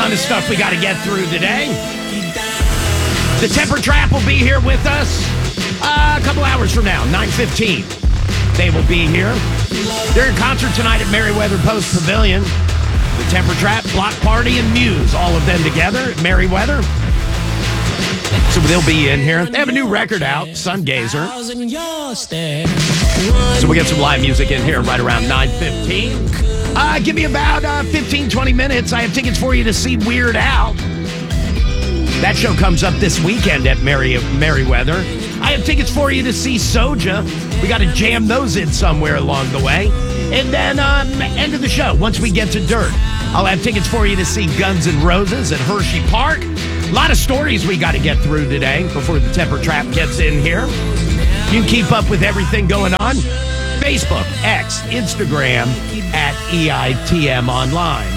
ton of stuff we got to get through today. The Temper Trap will be here with us a couple hours from now, 9:15. They will be here. They're in concert tonight at Merriweather Post Pavilion. The Temper Trap, Block Party, and Muse, all of them together at Merriweather. So they'll be in here. They have a new record out, Sungazer. So we'll get some live music in here right around 9:15. Give me about 15, 20 minutes. I have tickets for you to see Weird Al. That show comes up this weekend at Merriweather. I have tickets for you to see Soja. We got to jam those in somewhere along the way. And then end of the show, once we get to Dirt, I'll have tickets for you to see Guns N' Roses at Hershey Park. A lot of stories we got to get through today before the Temper Trap gets in here. You can keep up with everything going on. Facebook, X, Instagram, at EITM Online.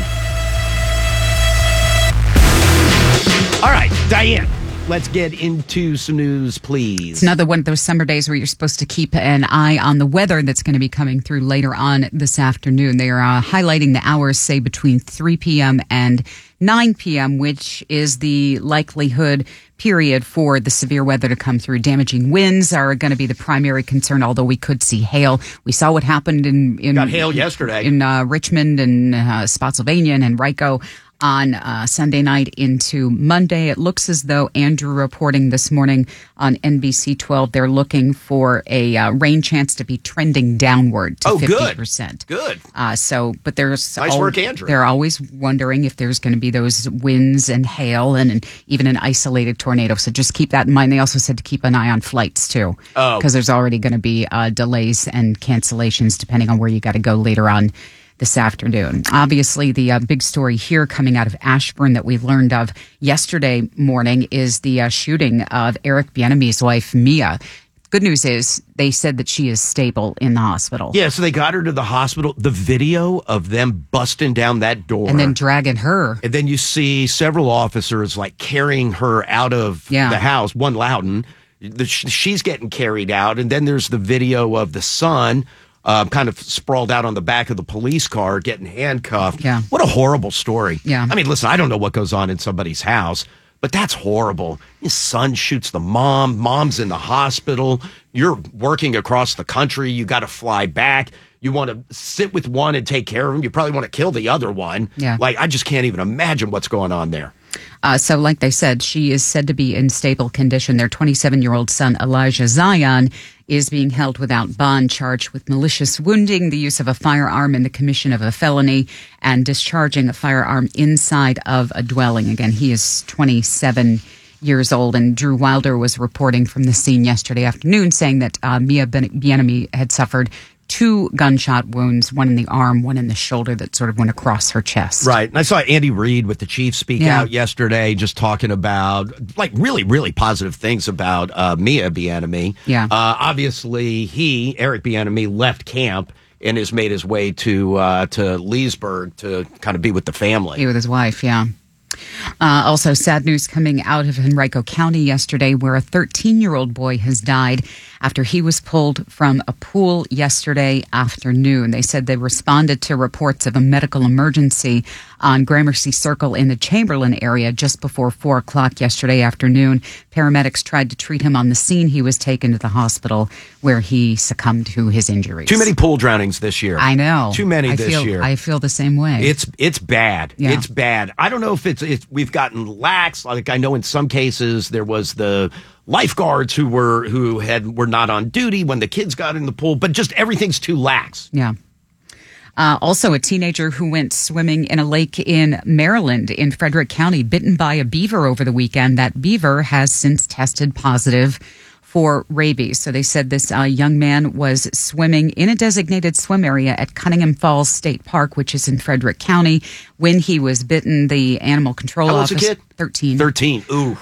All right, Diane, let's get into some news, please. It's another one of those summer days where you're supposed to keep an eye on the weather that's going to be coming through later on this afternoon. They are highlighting the hours, say, between 3 p.m. and 9 p.m., which is the likelihood period for the severe weather to come through. Damaging winds are going to be the primary concern, although we could see hail. We saw what happened in got hail yesterday in Richmond and Spotsylvania and Henrico on Sunday night into Monday. It looks as though, Andrew reporting this morning on NBC 12, they're looking for a rain chance to be trending downward to 50%. Good. But there's nice work, Andrew. They're always wondering if there's going to be those winds and hail and even an isolated tornado. So just keep that in mind. They also said to keep an eye on flights too, because there's already going to be delays and cancellations depending on where you got to go later on this afternoon. Obviously, the big story here coming out of Ashburn that we learned of yesterday morning is the shooting of Eric Bieniemy's wife, Mia. Good news is they said that she is stable in the hospital. Yeah, so they got her to the hospital. The video of them busting down that door. And then dragging her. And then you see several officers like carrying her out of the house. One Loudon. She's getting carried out. And then there's the video of the son kind of sprawled out on the back of the police car, getting handcuffed. Yeah. What a horrible story. Yeah. I mean, listen, I don't know what goes on in somebody's house, but that's horrible. His son shoots the mom. Mom's in the hospital. You're working across the country. You got to fly back. You want to sit with one and take care of him. You probably want to kill the other one. Yeah. Like, I just can't even imagine what's going on there. So like they said, she is said to be in stable condition. Their 27-year-old son, Elijah Zion, is being held without bond, charged with malicious wounding, the use of a firearm in the commission of a felony, and discharging a firearm inside of a dwelling. Again, he is 27 years old, and Drew Wilder was reporting from the scene yesterday afternoon saying that Mia Bieniemy had suffered 2 gunshot wounds, one in the arm, one in the shoulder that sort of went across her chest. Right. And I saw Andy Reid with the Chiefs speak out yesterday, just talking about like really, really positive things about Mia Bieniemy. Yeah. Obviously, Eric Bieniemy, left camp and has made his way to Leesburg to kind of be with the family. Be with his wife, yeah. Also, sad news coming out of Henrico County yesterday, where a 13-year-old boy has died after he was pulled from a pool yesterday afternoon. They said they responded to reports of a medical emergency on Gramercy Circle in the Chamberlain area just before 4 o'clock yesterday afternoon. Paramedics tried to treat him on the scene. He was taken to the hospital where he succumbed to his injuries. Too many pool drownings this year. I know. Too many this year. I feel the same way. It's bad. Yeah. It's bad. I don't know if we've gotten lax. Like, I know in some cases there was the lifeguards who were not on duty when the kids got in the pool, but just everything's too lax. Yeah. Also, a teenager who went swimming in a lake in Maryland in Frederick County, bitten by a beaver over the weekend. That beaver has since tested positive for rabies. So they said this young man was swimming in a designated swim area at Cunningham Falls State Park, which is in Frederick County, when he was bitten. The animal control officer, 13. 13. Ooh.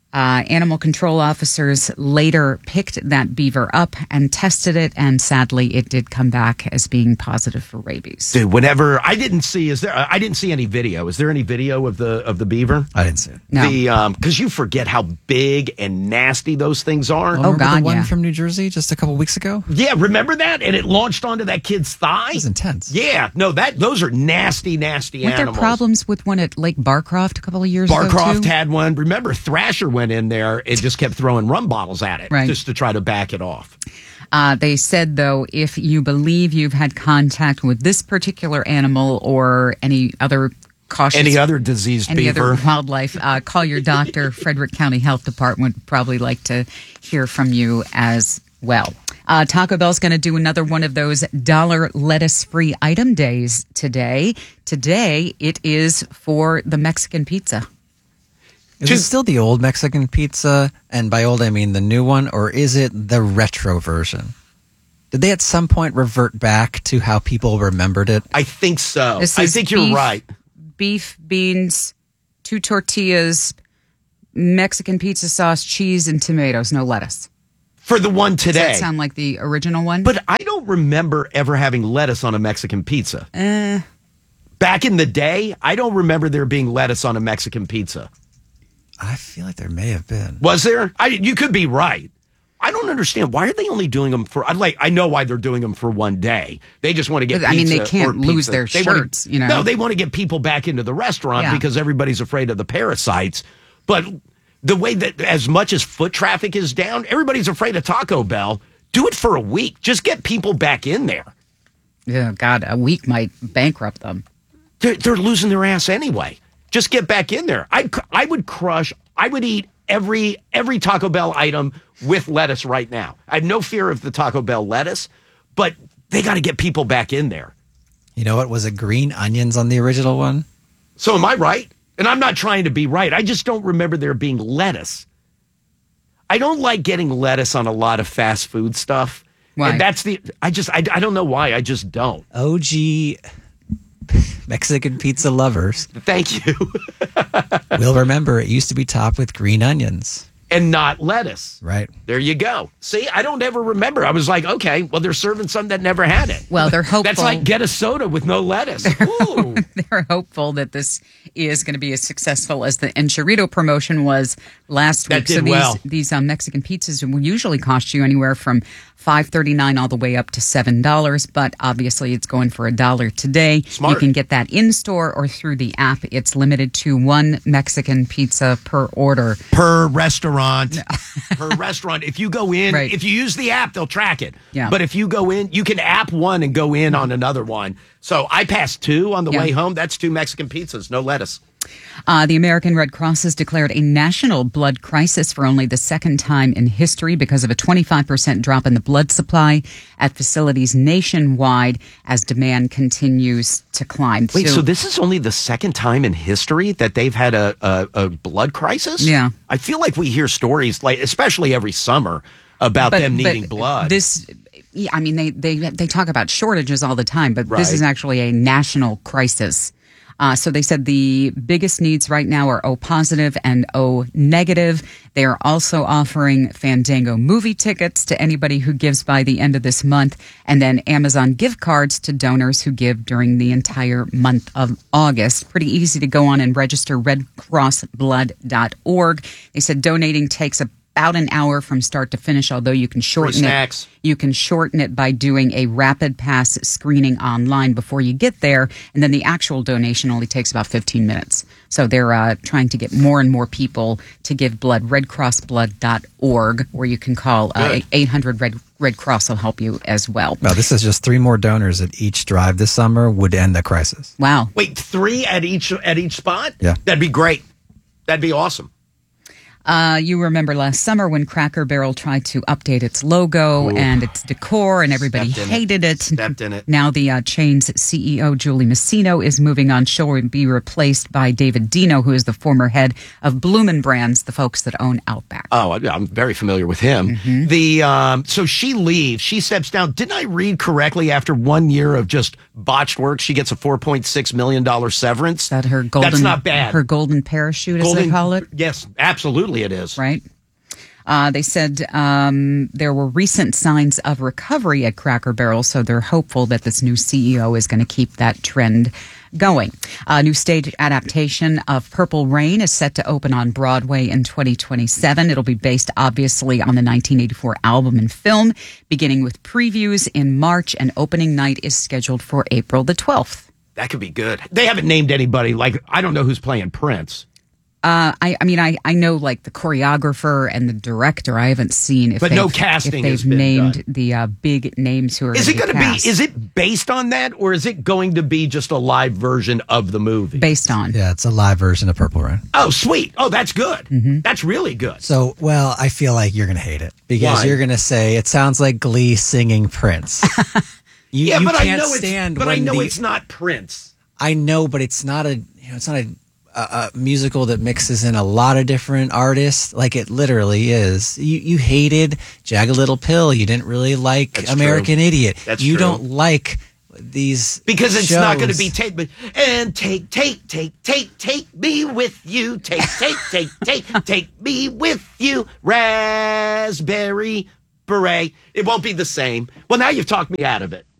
Animal control officers later picked that beaver up and tested it, and sadly, it did come back as being positive for rabies. Dude, whenever I didn't see any video. Is there any video of the beaver? I didn't see it. No. Because you forget how big and nasty those things are. Oh, God, the one yeah. from New Jersey just a couple weeks ago? Yeah, remember that? And it launched onto that kid's thigh. It was intense. Yeah, no, those are nasty Weren't animals. there problems with one at Lake Barcroft a couple of years ago, Barcroft too? had one. Remember, Thrasher went in there and just kept throwing rum bottles at it, Right. just to try to back it off. They said, though, if you believe you've had contact with this particular animal or any other Any other diseased beaver. other wildlife, call your doctor. Frederick County Health Department would probably like to hear from you as well. Taco Bell's going to do another one of those dollar lettuce-free item days today. Today, it is for the Mexican pizza. Is it still the old Mexican pizza? And by old, I mean the new one, or is it the retro version? Did they at some point revert back to how people remembered it? I think so. This I is think you're right. Beef, beans, 2 tortillas, Mexican pizza sauce, cheese, and tomatoes. No lettuce. For the one Does today. that sound like the original one? But I don't remember ever having lettuce on a Mexican pizza. Back in the day, I don't remember there being lettuce on a Mexican pizza. I feel like there may have been. Was there? You could be right. I don't understand. Why are they only doing them for? I know why they're doing them for one day. They just want to get. I mean, they pizza can't or lose pizza. their They wanna- shirts, you know. No, they want to get people back into the restaurant Yeah. because everybody's afraid of the parasites. But the way that, as much as foot traffic is down, everybody's afraid of Taco Bell. Do it for a week. Just get people back in there. Yeah, God, a week might bankrupt them. They're losing their ass anyway. Just get back in there. I would eat every Taco Bell item with lettuce right now. I have no fear of the Taco Bell lettuce, but they got to get people back in there. You know what? Was it green onions on the original one? So am I right? And I'm not trying to be right. I just don't remember there being lettuce. I don't like getting lettuce on a lot of fast food stuff. Why? And that's I don't know why. I just don't. OG Mexican pizza lovers Thank you. will remember it used to be topped with green onions. And not lettuce. Right. There you go. See, I don't ever remember. I was like, okay, well, they're serving something that never had it. Well, they're hopeful. That's like get a soda with no lettuce. Ooh. They're hopeful that this is going to be as successful as the Enchilito promotion was last That week. did So well. these Mexican pizzas will usually cost you anywhere from $5.39 all the way up to $7, but obviously it's going for $1 today. Smart. You can get that in store or through the app. It's limited to 1 Mexican pizza per order. Per restaurant. Per restaurant. If you go in, Right. if you use the app, they'll track it. Yeah. But if you go in, you can app one and go in on another one. So I passed 2 on the Yeah. way home. That's 2 Mexican pizzas, no lettuce. The American Red Cross has declared a national blood crisis for only the second time in history because of a 25% drop in the blood supply at facilities nationwide as demand continues to climb. Wait, so this is only the second time in history that they've had a blood crisis? Yeah. I feel like we hear stories, like especially every summer, about them needing blood. I mean, they talk about shortages all the time, but this is Right. actually a national crisis. So they said the biggest needs right now are O positive and O negative. They are also offering Fandango movie tickets to anybody who gives by the end of this month, and then Amazon gift cards to donors who give during the entire month of August. Pretty easy to go on and register redcrossblood.org. They said donating takes about an hour from start to finish, although you can shorten Free snacks. You can shorten it by doing a rapid pass screening online before you get there, and then the actual donation only takes about 15 minutes. So they're trying to get more and more people to give blood. redcrossblood.org, where you can call 800 Red Cross will help you as well. Well, this is just 3 more donors at each drive this summer would end the crisis. Wow. Wait, 3 at each spot? Yeah. That'd be great. That'd be awesome. You remember last summer when Cracker Barrel tried to update its logo and its decor, and everybody Stepped in hated it. Stepped in it. Now the chain's CEO, Julie Massino, is moving on. She'll be replaced by David Dino, who is the former head of Bloomin' Brands, the folks that own Outback. Oh, I'm very familiar with him. So she leaves. She steps down. Didn't I read correctly? After 1 year of just botched work, she gets a $4.6 million severance. That her golden, That's not bad. Her golden parachute, as they call it. Yes, absolutely. Absolutely it is. Right? They said there were recent signs of recovery at Cracker Barrel, so they're hopeful that this new CEO is going to keep that trend going. A new stage adaptation of Purple Rain is set to open on Broadway in 2027. It'll be based, obviously, on the 1984 album and film, beginning with previews in March, and opening night is scheduled for April the 12th. That could be good. They haven't named anybody. Like, I don't know who's playing Prince. I know like the choreographer and the director. I haven't seen if no casting if has they've been named done. the big names who are. Is it going to cast. be? Is it based on that, or is it going to be just a live version of the movie? Based on? Yeah, it's a live version of Purple Rain. Oh, sweet. Oh, that's good. Mm-hmm. That's really good. So, well, I feel like you're going to hate it because Why? you're going to say it sounds like Glee singing Prince. You but I can't know stand it's. But I when know the- it's not Prince. I know, but it's not a musical that mixes in a lot of different artists, like it literally is. You hated Jagged Little Pill. You didn't really like That's American true. Idiot. That's you true. don't like these Because it's not going to be shows. take me with you. Take me with you. Raspberry Beret. It won't be the same. Well, now you've talked me out of it.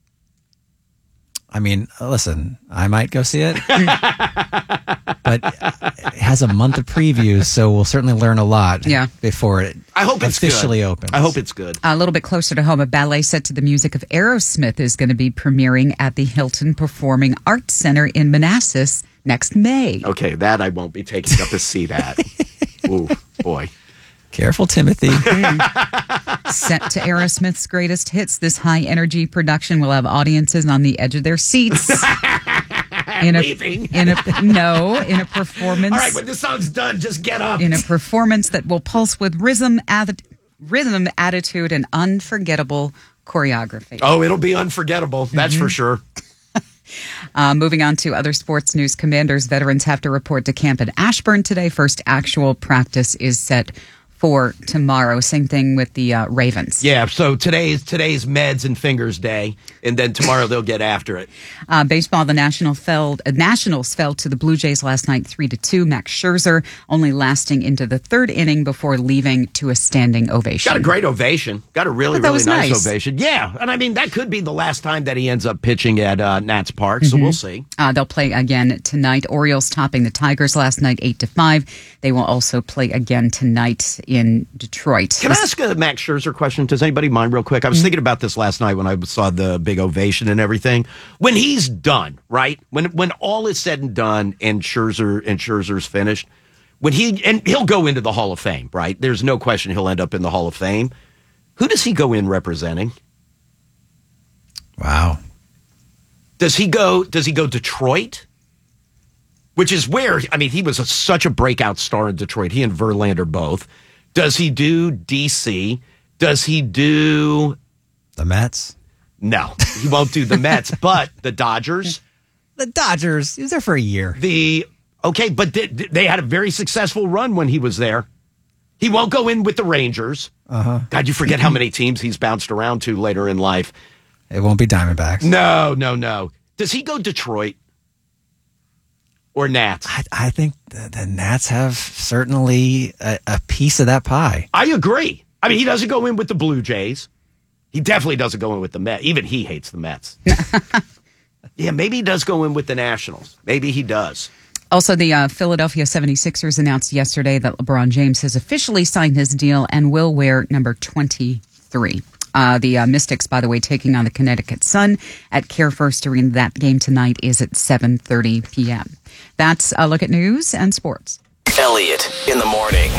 I mean, listen, I might go see it, but it has a month of previews, so we'll certainly learn a lot before it I hope it's officially good. opens. I hope it's good. A little bit closer to home, a ballet set to the music of Aerosmith is going to be premiering at the Hilton Performing Arts Center in Manassas next May. Okay, that I won't be taking up a seat at. Ooh, boy. Careful, Timothy. Set to Aerosmith's greatest hits, this high-energy production will have audiences on the edge of their seats. Leaving. In a performance. All right, when this song's done, just get up. In a performance that will pulse with rhythm, attitude, and unforgettable choreography. Oh, it'll be unforgettable. That's for sure. Moving on to other sports news, Commanders veterans have to report to camp in Ashburn today. First actual practice is set for tomorrow. Same thing with the Ravens. Yeah, so today's Meds and Fingers Day, and then tomorrow they'll get after it. Baseball, the Nationals fell to the Blue Jays last night 3-2. Max Scherzer only lasting into the third inning before leaving to a standing ovation. Got a great ovation. Got a really, But that really was nice nice. ovation. Yeah, and I mean, that could be the last time that he ends up pitching at Nats Park, so we'll see. They'll play again tonight. Orioles topping the Tigers last night 8-5. They will also play again tonight in Detroit. Can I ask a Max Scherzer question? Does anybody mind real quick? I was thinking about this last night when I saw the big ovation and everything. When he's done, right? When all is said and done and Scherzer's finished, he'll go into the Hall of Fame, right? There's no question he'll end up in the Hall of Fame. Who does he go in representing? Wow. Does he go Detroit? Which is where, I mean, he was such a breakout star in Detroit. He and Verlander both. Does he do D.C.? Does he do... The Mets? No, he won't do the Mets, but the Dodgers. The Dodgers. He was there for a year. Okay, but they had a very successful run when he was there. He won't go in with the Rangers. Uh-huh. God, you forget how many teams he's bounced around to later in life. It won't be Diamondbacks. No. Does he go Detroit or Nats? I think the Nats have certainly a piece of that pie. I agree. I mean, he doesn't go in with the Blue Jays. He definitely doesn't go in with the Mets. Even he hates the Mets. Yeah, maybe he does go in with the Nationals. Maybe he does. Also, the Philadelphia 76ers announced yesterday that LeBron James has officially signed his deal and will wear number 23. The Mystics, by the way, taking on the Connecticut Sun at Care First Arena. That game tonight is at 7:30 p.m. That's a look at news and sports. Elliot in the morning.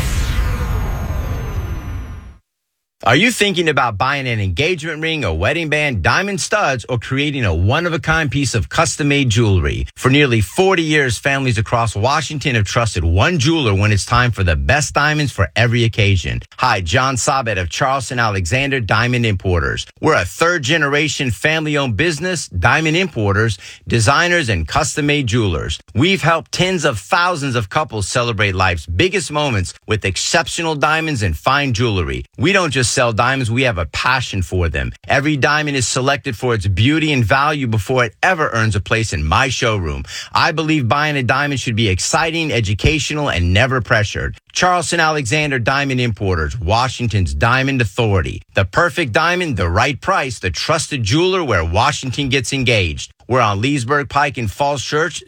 Are you thinking about buying an engagement ring, a wedding band, diamond studs, or creating a one-of-a-kind piece of custom-made jewelry? For nearly 40 years, families across Washington have trusted one jeweler when it's time for the best diamonds for every occasion. Hi, John Sabet of Charleston Alexander Diamond Importers. We're a third-generation family-owned business, diamond importers, designers, and custom-made jewelers. We've helped tens of thousands of couples celebrate life's biggest moments with exceptional diamonds and fine jewelry. We don't just sell diamonds. We have a passion for them. Every diamond is selected for its beauty and value before it ever earns a place in my showroom. I believe buying a diamond should be exciting, educational, and never pressured. Charleston Alexander Diamond Importers, Washington's Diamond Authority. The perfect diamond, the right price, the trusted jeweler where Washington gets engaged. We're on Leesburg Pike in Falls Church,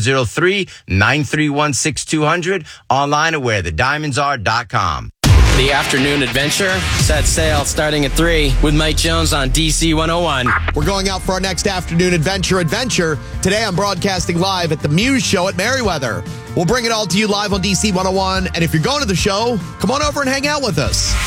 703-931-6200. Online at wherethediamondsare.com. The afternoon adventure set sail starting at 3 with Mike Jones on DC 101. We're going out for our next afternoon adventure. Today I'm broadcasting live at the Muse Show at Merriweather. We'll bring it all to you live on DC 101. And if you're going to the show, come on over and hang out with us.